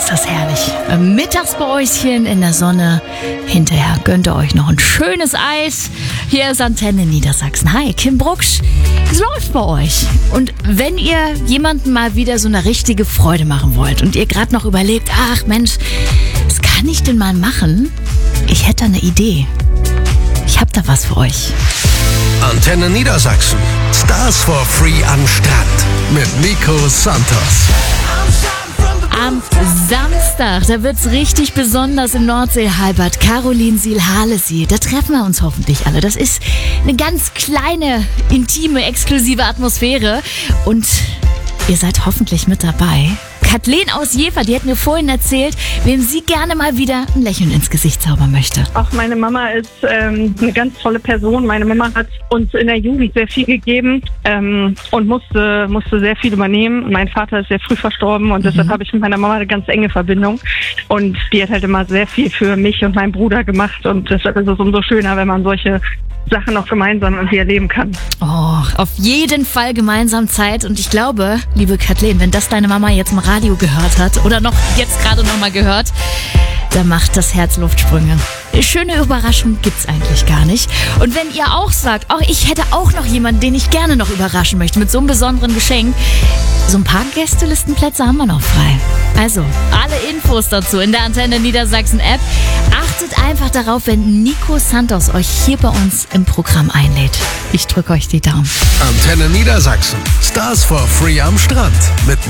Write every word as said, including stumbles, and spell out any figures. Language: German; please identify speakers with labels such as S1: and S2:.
S1: ist das herrlich. Mittagsbäuschen in der Sonne. Hinterher gönnt ihr euch noch ein schönes Eis. Hier ist Antenne Niedersachsen. Hi, Kim Brucksch. Es läuft bei euch. Und wenn ihr jemandem mal wieder so eine richtige Freude machen wollt und ihr gerade noch überlegt, ach Mensch, was kann ich denn mal machen? Ich hätte eine Idee. Ich hab da was für euch.
S2: Antenne Niedersachsen. Stars for Free am Strand mit Nico Santos.
S1: Am Samstag, da wird's richtig besonders im Nordseehalbad. Caroline Siel-Halesee, da treffen wir uns hoffentlich alle. Das ist eine ganz kleine, intime, exklusive Atmosphäre. Und ihr seid hoffentlich mit dabei. Kathleen aus Jever, die hat mir vorhin erzählt, wem sie gerne mal wieder ein Lächeln ins Gesicht zaubern möchte.
S3: Auch meine Mama ist ähm, eine ganz tolle Person. Meine Mama hat uns in der Jugend sehr viel gegeben ähm, und musste, musste sehr viel übernehmen. Mein Vater ist sehr früh verstorben und mhm. deshalb habe ich mit meiner Mama eine ganz enge Verbindung. Und die hat halt immer sehr viel für mich und meinen Bruder gemacht. Und deshalb ist es umso schöner, wenn man solche Sachen noch gemeinsam irgendwie erleben kann.
S1: Oh, auf jeden Fall gemeinsam Zeit. Und ich glaube, liebe Kathleen, wenn das deine Mama jetzt im Radio gehört hat oder noch jetzt gerade noch mal gehört, da macht das Herz Luftsprünge. Schöne Überraschung gibt's eigentlich gar nicht. Und wenn ihr auch sagt, oh, ich hätte auch noch jemanden, den ich gerne noch überraschen möchte mit so einem besonderen Geschenk, so ein paar Gästelistenplätze haben wir noch frei. Also, alle Infos dazu in der Antenne Niedersachsen App. Achtet einfach darauf, wenn Nico Santos euch hier bei uns im Programm einlädt. Ich drücke euch die Daumen.
S2: Antenne Niedersachsen. Stars for Free am Strand mit